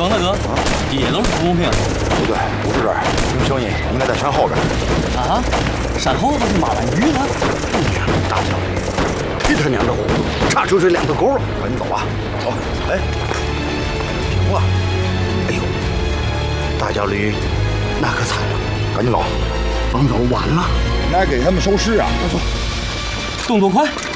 冯大哥，也都是不公平。 不对，不是这儿，听声音应该在山后边。 啊？山后头是马完鱼了？ 哎呀，大小驴，忒他娘的糊涂，差出这2个沟了。赶紧走吧，走。哎，停了！哎呦，大脚驴，那可惨了，赶紧走，甭走晚了。 应该给他们收尸啊！ 动作快！